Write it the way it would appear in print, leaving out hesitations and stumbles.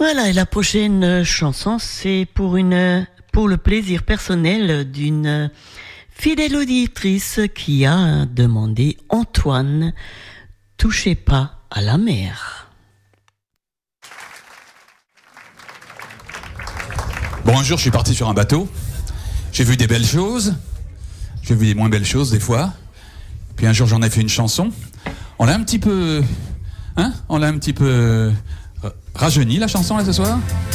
Voilà, et la prochaine chanson, c'est pour le plaisir personnel d'une fidèle auditrice qui a demandé Antoine, touchez pas à la mer. Bon, un jour, je suis parti sur un bateau. J'ai vu des belles choses. J'ai vu des moins belles choses, des fois. Puis un jour, j'en ai fait une chanson. On l'a un petit peu... rajeuni, la chanson, là, ce soir.